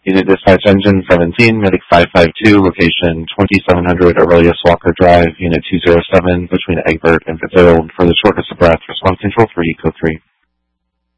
Unit Dispatch Engine 17, Medic 552, location 2700 Aurelius Walker Drive, Unit 207, between Egbert and Fitzgerald, for the shortness of breath, response control 3, code 3.